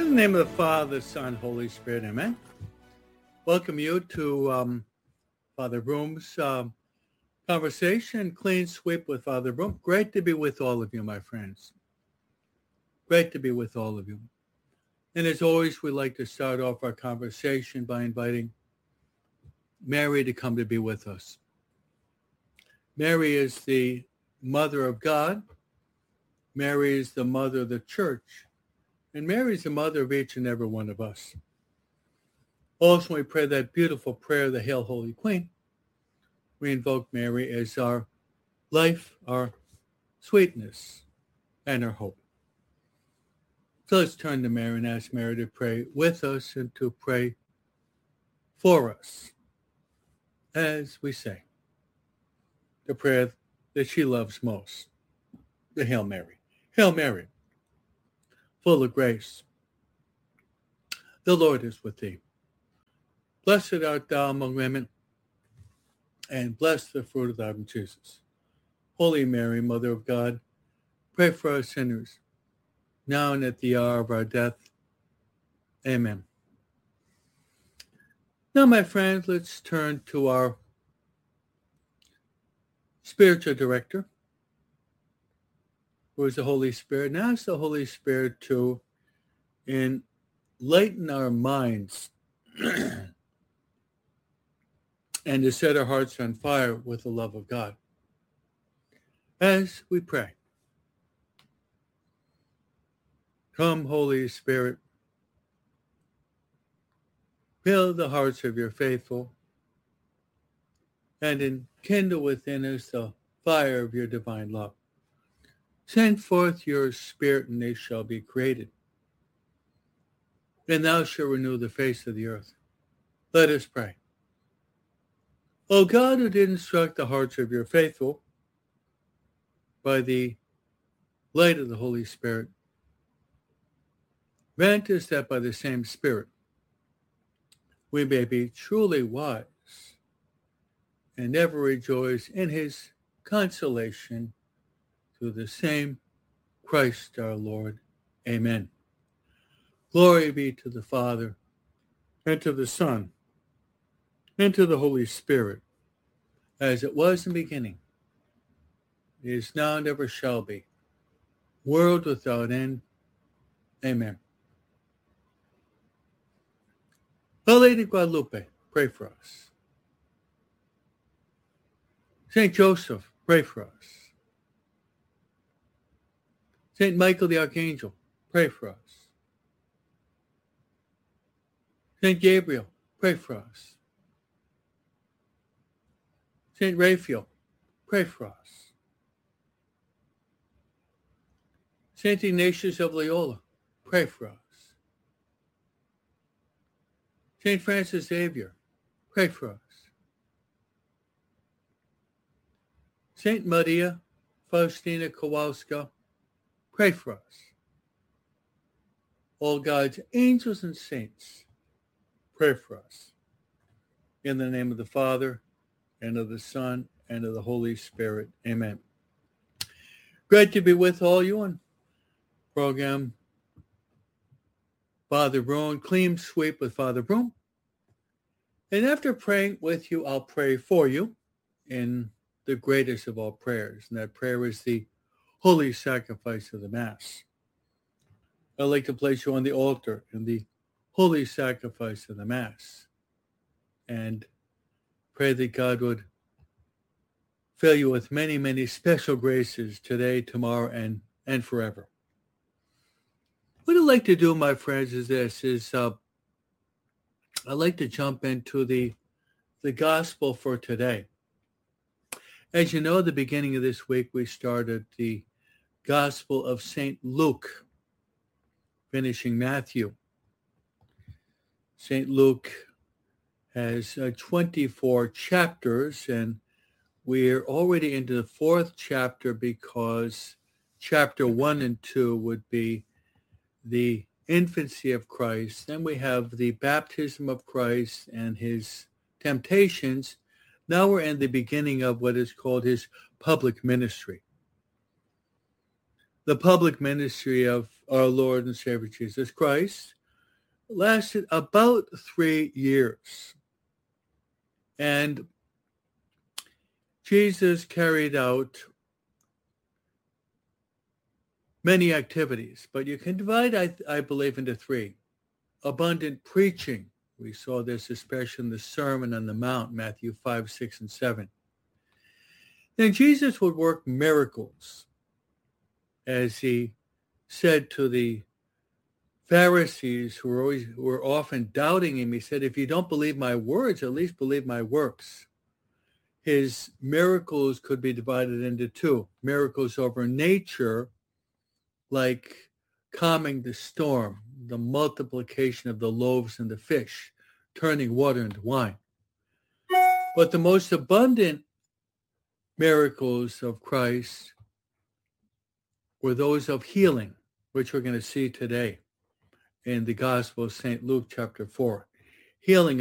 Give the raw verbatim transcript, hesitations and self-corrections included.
In the name of the Father, Son, Holy Spirit, amen. Welcome you to um, Father Broom's um, conversation, Clean Sweep with Father Broom. Great to be with all of you, my friends. Great to be with all of you. And as always, we like to start off our conversation by inviting Mary to come to be with us. Mary is the Mother of God. Mary is the Mother of the Church. And Mary is the mother of each and every one of us. Also, we pray that beautiful prayer, the Hail, Holy Queen. We invoke Mary as our life, our sweetness, and our hope. So let's turn to Mary and ask Mary to pray with us and to pray for us as we say the prayer that she loves most, the Hail Mary. Hail Mary, full of grace, the Lord is with thee. Blessed art thou among women, and blessed the fruit of thy womb, Jesus. Holy Mary, Mother of God, pray for us sinners, now and at the hour of our death. Amen. Now, my friends, let's turn to our spiritual director, who is the Holy Spirit, and ask the Holy Spirit to enlighten our minds and to set our hearts on fire with the love of God. As we pray, come, Holy Spirit, fill the hearts of your faithful and enkindle within us the fire of your divine love. Send forth your Spirit, and they shall be created. And thou shalt renew the face of the earth. Let us pray. O God, who did instruct the hearts of your faithful by the light of the Holy Spirit, grant us that by the same Spirit we may be truly wise and ever rejoice in his consolation through the same Christ our Lord. Amen. Glory be to the Father, and to the Son, and to the Holy Spirit, as it was in the beginning, is now, and ever shall be, world without end. Amen. Our Lady Guadalupe, pray for us. Saint Joseph, pray for us. Saint Michael the Archangel, pray for us. Saint Gabriel, pray for us. Saint Raphael, pray for us. Saint Ignatius of Loyola, pray for us. Saint Francis Xavier, pray for us. Saint Maria Faustina Kowalska, pray for us. All God's angels and saints, pray for us. In the name of the Father, and of the Son, and of the Holy Spirit. Amen. Great to be with all you on program Father Broom, Clean Sweep with Father Broom. And after praying with you, I'll pray for you in the greatest of all prayers. And that prayer is the holy sacrifice of the Mass. I'd like to place you on the altar in the holy sacrifice of the Mass and pray that God would fill you with many, many special graces today, tomorrow, and, and forever. What I'd like to do, my friends, is this, is uh, I'd like to jump into the, the gospel for today. As you know, at the beginning of this week, we started the Gospel of Saint Luke, finishing Matthew. Saint Luke has uh, twenty-four chapters, and we're already into the fourth chapter because chapter one and two would be the infancy of Christ. Then we have the baptism of Christ and his temptations. Now we're in the beginning of what is called his public ministry. The public ministry of our Lord and Savior Jesus Christ, lasted about three years. And Jesus carried out many activities, but you can divide, I, I believe, into three. Abundant preaching. We saw this especially in the Sermon on the Mount, Matthew five, six, and seven. Then Jesus would work miracles, as he said to the Pharisees who were, always, who were often doubting him. He said, if you don't believe my words, at least believe my works. His miracles could be divided into two. Miracles over nature, like calming the storm, the multiplication of the loaves and the fish, turning water into wine. But the most abundant miracles of Christ were those of healing, which we're going to see today in the Gospel of Saint Luke chapter four. Healing